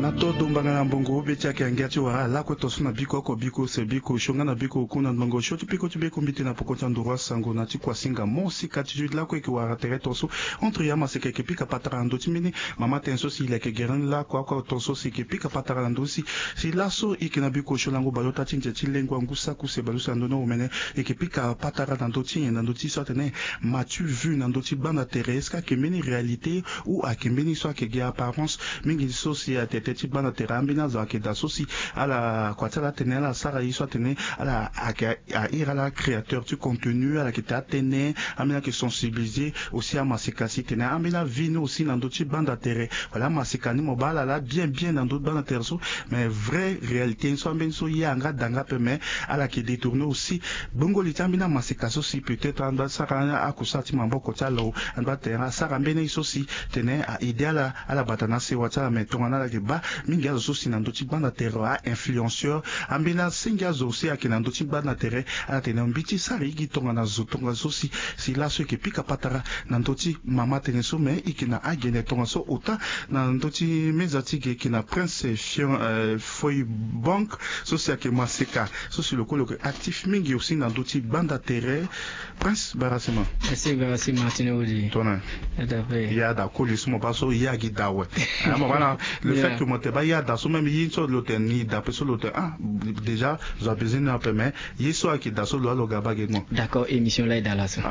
na todo mbangana mbongo beti yake angati wa la ko tosuna biko ko biko se biko shongana biko kuna mbongo shoti biko tibeko mbiti na pokota ndura sango na ti kwasinga mosi kati la ko ki wa tere toso entre yama se ke pika patara ndo timini mama tenso si la ke geran la ko toso si ke pika patara ndo si laso ikina biko sholango balota tinje tilengwa ngusa ku se balusa ndo no mene e ke pika patara ndo ti ndo ti sotene m'as-tu vu ndo ti bana tereska ke meni réalité ou a ke meni so ke ga apparence mingi sosi a tete ti bana terambina za ke da sosi ala kwatala tenela sara iso tene ala a ira la créateur du contenu ala ke ta tene amina ke sensibiliser aussi à masikasi tene amina vino aussi dans d'autres banda terre voilà masikani mobala là bien dans d'autres banda terre mais vraie réalité so benso yanga danga pe mais ala ke détourner aussi bongo litambina masikasi aussi peut-être anda sara akusati mamboko talo anda terra sara mbene iso si tene a idéal ala batana se wata mais tongana la ba mingi azo si na ndoti bana terre influenceur ambina singa zo si akina ndoti bana terre ala tene mbiti sari gi tongana zo tonga zo si la so ke pika patara na ndoti mama tene so mais ikina agene tonga so ota na ndoti mezati ke kina prince foi bank so si ke maseka so si le kolo actif mingi aussi na ndoti banda terre prince barasima merci barasima Martinez tona ya da kolis mo baso ya gi dawe le fait que moi te ba ya da so même yin so l'hôtel ni da pe so l'hôtel déjà j'ai besoin un peu mais yi so ki da so lo gaba mo d'accord émission là dans la so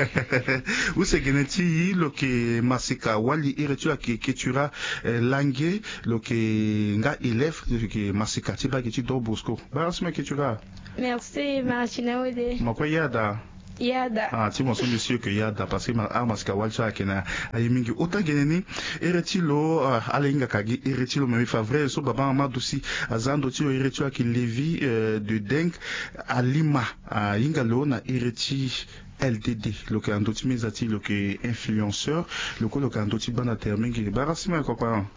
ou c'est geneti lo que masika wali iretu ki tura langue lo que nga élève que masika ti ba ki ti do bosco ba so me ki tura merci Martinez mo ko ya da Yada. Tu m'en souviens sûr que Yada parce que ma amaska walcha kena ayimingi ota geneni eretilo alinga kagi eretilo me favre so baba amadusi azando tilo eretilo ki levi de denk alima inga lo na ereti LDD lo que andoti mezati lo que influenceur lo que andoti bana termingi barasima compagnon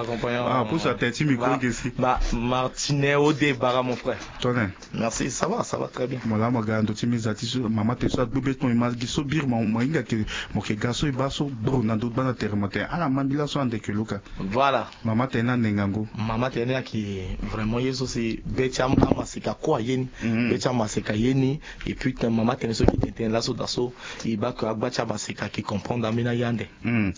pour ça t'es micro ici Martinez Odé bara mon frère toi merci ça va très bien moi là moi andoti mezati mama te so bubet mo imagi so bir mo inga ke mo ke gaso ibaso bro na do bana termate ala mambila so ande ke luka voilà mama te na nengango mama te na qui vraiment yeso c'est betiam amasika kwa yeni betiam masika yeni et puis mama te so qui était là daso iba ko agbacha basika qui comprendre amina yande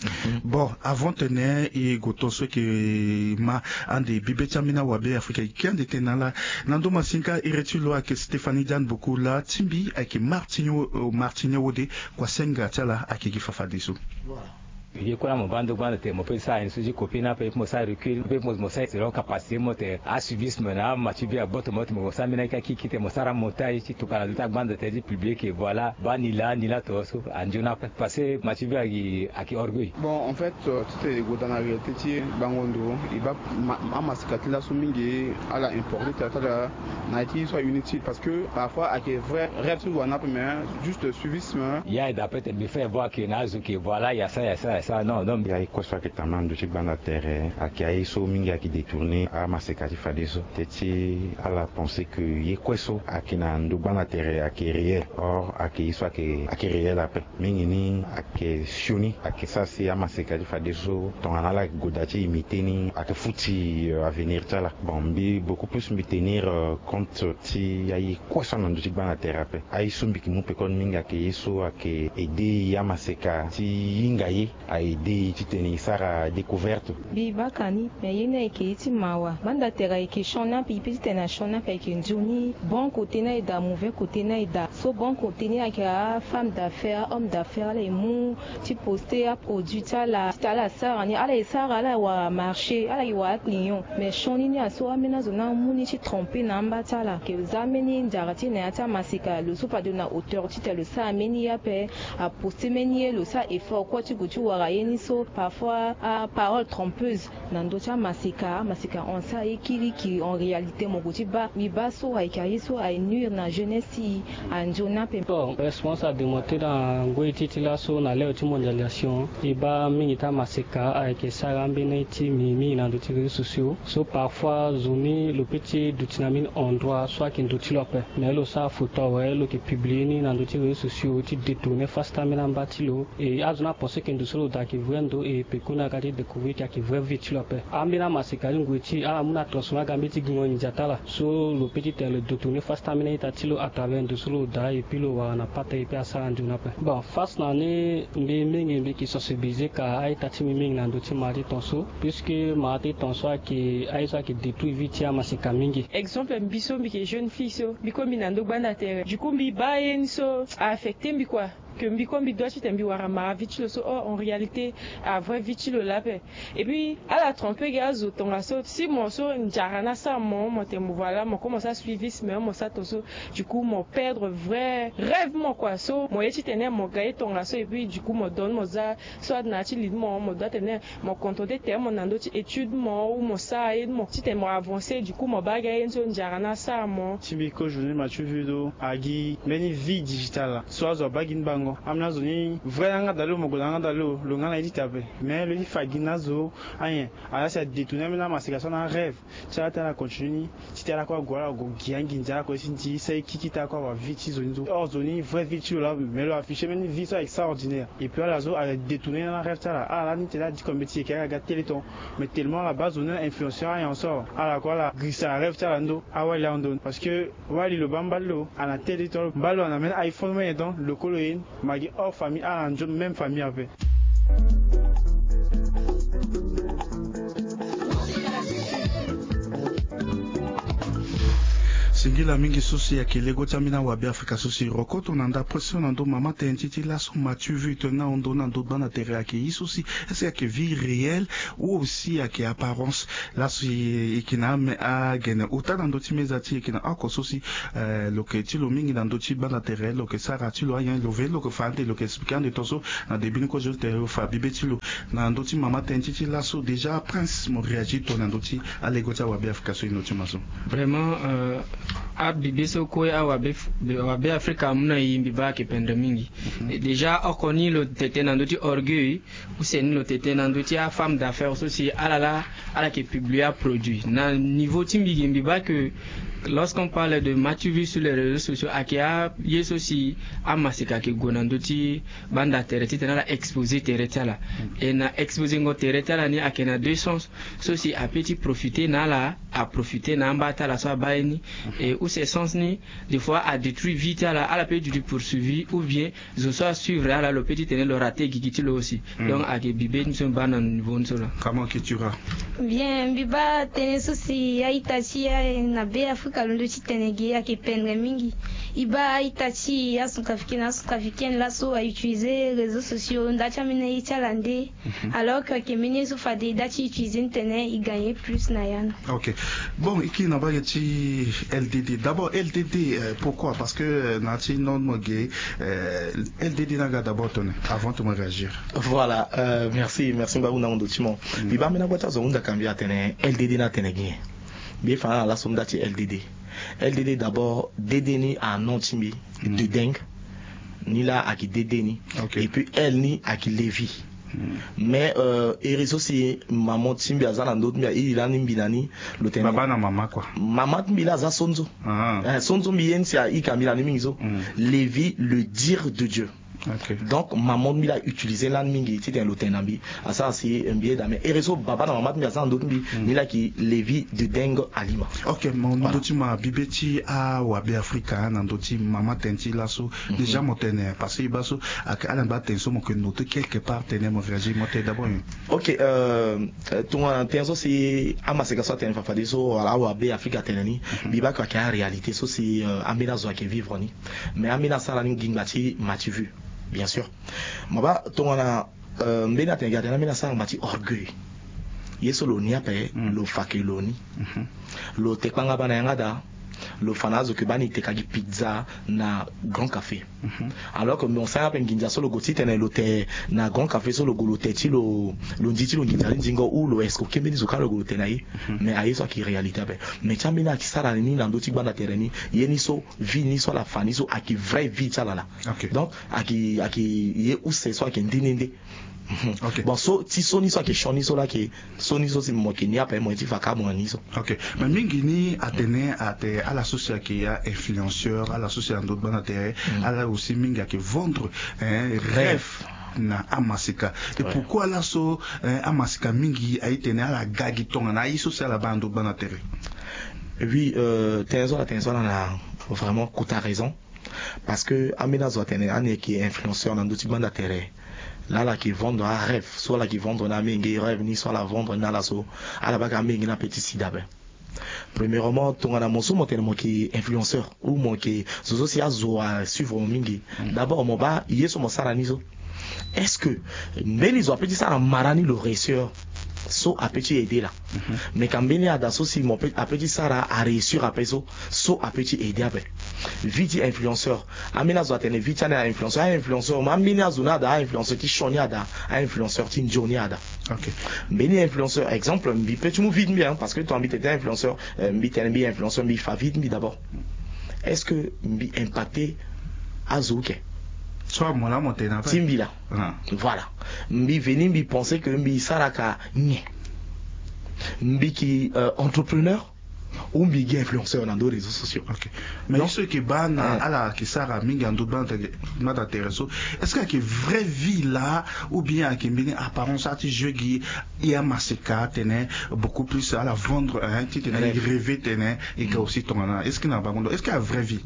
bon avant tenir et goto ce que ma ande bibecha mina wabe afrika qui ande tenala nando masinka iretulo ak Stéphanie Diane beaucoup là timbi ak Martinez Odé kwa senga tala ak gifafa deso voilà ye kona mo bando bando te mo pesa en suji copina pe mo sa recul pe mo sa c'est leur capacité mo te assuvisme na ma tu bien botte mo sa mina ka ki te mo sara montage ci tout kala ta bande te dit public et voilà ba ni là to so anjona passer ma tu bien aki orgueil bon en fait c'était go dans la réalité ti bangondo il va amasikati la sumingi ala importer ta na ti soit inutile parce que parfois avec vrai rêve sur on a mais juste suivisme ya d'après te me faire voir que na zo que voilà il y a ça non il y a quoi soit que tamando ci bana terre aki ai so mingi aki détourner a masekati fadeso teti à la penser que y quoi so aki na ndo bana terre aki réel or aki soit que aki réel après mingi ni aki shuni aki ça c'est a masekati fadeso ton ala godati imiteni aki futi à venir tala bon bi beaucoup plus me tenir compte ti ai quoi ça ndo ci bana terre après ai so mbiki mu pe kon mingi aki so aki aider ya maseka ti ingaye a aidé titeni sara découverte bi bakani mais yene ekiti mawa banda tera ekishona pipi tena shona pe kinjuni bon côté na ida mauvais côté na ida so bon côté ni aka femme d'affaires homme d'affaires les mou ti poster à produit la sara ni ala sara la wa marché ala wa client mais shoni ni aso amena zona muni ti tromper na mbatala ke zameni ndarati na ata masika le so pas de na hauteur ti le sa ameni ya pe a poster meni le sa effort quoi tu so parfois à parole trompeuse nandocha masika on sa ekili qui en réalité mon côté ba mi baso aikaiso a nuire na jeunesse anjona pe bon responsable de monter dans goiti la so na le mondialisation et ba minita masika avec sarambe neti mimi na d'autres réseaux sociaux so parfois zoni le petit dutinamine on doit soit qu'il doit lope mais le sa photo ouais le qui publie ni na d'autres réseaux sociaux ti détourner fastamina batilo et azona penser que ndusolo solo da ki vrendo e pe kuna kati découvrir ki vrai vite la paix ambina masika ngweti ala muna transformer gambiti ngoni jatala so le petit le détourner face tamina itatilo à travers de solo da et puis le wana pata et puis asa nduna paix bon face na ne mbe mingi qui sensibiliser ka ay tatimi mingi na ndoti mari tonso puisque mari tonso qui ay ça qui détruit vite ya masika mingi exemple biso mbi jeune fille so biko minando banda terre du coup mbi bayen so a affecté mbi quoi que mbiko mbi doit te mbi wara ma vite le so en réalité a vrai vite le lapin et puis à la tromper gazo tonga so si mon so njarana ça mon te voilà mon commence à suivre mais mon ça so du coup mon perdre vrai rêve mon quoi so mon yeti tener mon gaé tonga so et puis du coup mon donne mon ça soit naturel mon doit tener mon compte de terme mon ando étude mon ou mon ça et mon si t'es mon avancé du coup mon bagaille so njarana ça mon tibiko journée match vidéo agi meni vie digital soit zo bagin bango amna zoni vraiment dalo mogolanga dalo longana editabe mais le faginazo ayen ala ça détourner na masikation na rêve ça ta la continue si tu la quoi gola go giangi nja ko sinti sai kikita kwa vite zoni zoni vrai vite là mais le afficher meni vie ça extraordinaire et puis ala zo a détourner na rêve ça là ala ni te la dit comme métier qui a gâté téléton mais tellement la base on influenceur et en sort ala quoi la grissa rêve ça ndo awa la ndo parce que wali le bambalo ana téléton balo on amène iPhone mais donc le coloine magi hors famille à la même famille avec. Singila mingi susi ya kilego chamina wabi Afrika susi rokoto nanda pression nando mama tentiti la so matu vu tena ondo nando bana tere ya ki susi est-ce ya que vie réelle ou aussi ya que apparence la si ikina me a gene uta nando timeza ti ikina ako susi lo que ti lo mingi nando ti bana tere lo que sara ti lo ayen lo ve lo que fante lo que expliquant de toso na debini ko jolte fa bibe ti lo nando ti mama tentiti la so déjà prince mo réagit to nando ti alego cha wabi Afrika so ino ti maso vraiment abibi soko ya wabe Afrika muna yimbi ba kipende mingi déjà okoni lo tete nandoti orgueil ou c'est lo tete nandoti a femme d'affaires aussi ala qui publie un produit na niveau timbi yimbi ba que lorsqu'on parle de Mathieu sur les réseaux sociaux akia yes aussi amasika ki gonandoti banda tereti na la exposer tereti la et na exposer ngo tereti la ni akena deux sens ceci a petit profiter na la a profiter na mbata la so baini et où ces sens ni des fois a détruit vite à la peut du poursuivi ou bien je sois suivre à la le petit tenir le raté gigiti lo aussi donc a ke bibe ni son ban niveau nsola comment que tu vas bien biba tenir souci ya itachi na be Afrika londo chitenegi ya kipendre mingi iba itachi ya sunkafiken la so a utiliser réseaux sociaux ndacha mine ichalande alors que kemine so fade dachi utiliser internet il gagne plus na yan. OK. Bon, iki na ba ti LDD. D'abord LDD pourquoi? Parce que nati non mogé LDD na ga d'abord tonne avant de me réagir. Voilà, merci ba una ndo timo. Biba mena bota zo unda kambia tene LDD na tene gien. Bien fa la somme dati LDD. LDD d'abord dédéni à non timi de dingue. Ni là à qui dédéni et puis elle ni à qui lévi. Mais réseau si maman timbi azana ndot mbi ila ni mbinani le tene baba na mama quoi mama mbila za sonzo sonzo mbien si a ikamila ni mingizo lévi le dire de Dieu. Okay. Donc maman mi l'a utilisé là mingi c'était l'otenambi à ça c'est un billet d'amé et réseau baba na maman mi a ça d'autres mi là qui lévi de dingue alima. OK mon ndoti ma bibeti a wabe Afrika na ndoti mama tenti là so déjà motene parce que baso à la bas tenso mo que note quelque part tenir mon réagir moté d'abord. OK ton tenso c'est amaseka so ten fa so ala wabe Afrika tenani biba ka ka réalité so c'est amena zo ke vivre ni mais amena ça la ngi ngati mati vu. Bien sûr. Maba tongana mbena tengata na mina sang mati orgueil. Yeso lo ni ape lo fakiloni. Lo tekanga bana yangada lo fanazo ke bani tekagi pizza na grand café. Alors que mon sang ape nginja solo goti tene lo te na grand café solo golo te ti lo nditi lo nginja nzingo ou lo esko kembeni zo kalo golo tenai mais ayeso ki réalité ape. Mais chamina ki sala ni na ndoti bana tereni yeni so vi ni so la fani so aki vrai vie chalala. Okay. Donc aki ye ou c'est soit ki ndininde. Okay. Bon so ti soni so ke shoni so la ke soni so si mo ke ni ape mo ti faka mo ni so. OK. Mais mingi ni atene ate à la société qui a influenceur à la société d'autres banatere à la aussi mingi qui vendre rêve na amasika et pourquoi là so amasika mingi aitene ala gagi tonga na iso c'est la bande bana terre. Oui, Tenzo a vraiment coûté raison parce que Amina Zouatene ane qui est influenceur dans d'autres bandes terre. Là qui vendent un rêve, soit là qui vendent un mingi rêve ni soit la vendre na la so à la baga mingi na petit sida. Premièrement, ton anamonso mon qui influenceur ou mon qui zozo si azo à suivre mingi. D'abord mon ba yé so mo saranizo. Est-ce que Mbeni a petit ça marani le réussir so a petit aider là. Mais quand Mbeni a dasso si mon petit ça a réussir à peso so a petit aider après. Viti influenceur. Amina Zouatene viti a influenceur. Ma Mbeni azuna da influenceur qui chonia da influenceur qui jonia da. OK. Mbeni influenceur exemple mbi petit mou vite bien parce que toi mbi t'es influenceur mbi t'es mbi influenceur mbi fa vite mbi d'abord. Est-ce que mbi impacté azouke? Soit moi là monter na Timbila. Voilà. Mbi veni mbi penser que mbi saraka nye. Mbi qui entrepreneur ou mbi influenceur dans les réseaux sociaux. OK. Mais ceux qui ban ala qui sara mingi en d'autres bandes m'intéressent. Est-ce qu'il y a vraie vie là ou bien qui mbi apparence ati jeu qui y a masika tene beaucoup plus à la vendre un titre rêver tene et que aussi ton est-ce qu'il y a est-ce qu'il y a vraie vie?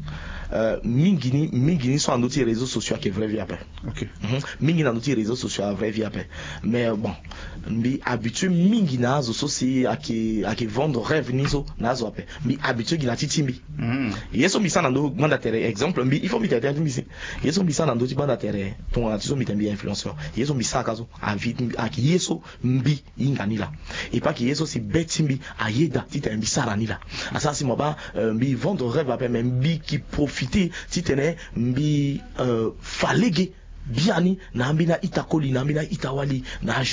Mingi sont dans d'autres réseaux sociaux qui est vraie vie après. OK. Mingi dans d'autres réseaux sociaux à vraie vie après. Mais bon, mbi habitué mingi na zo soci à qui vendre rêve nizo na zo après. Mbi habitué qui na titimbi. Yeso mbi ça dans d'autres bandes terre exemple mbi il faut mbi t'aider mbi. Yeso mbi ça dans d'autres bandes terre ton artiste mbi t'aider influenceur. Yeso mbi ça kazo à vite à qui yeso mbi ingani là. Et pas qui yeso si bête mbi à yeda ti t'aider mbi ça rani là. À ça si moi ba mbi vendre rêve après mais mbi qui profite si tene mbi falege biani na mbina itakoli na mbina itawali na